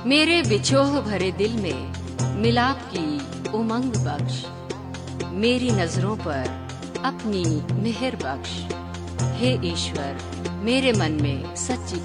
मेरे विछोह भरे दिल में मिलाप की उमंग बख्श, मेरी नजरों पर अपनी मेहर बख्श। हे ईश्वर, मेरे मन में सच्ची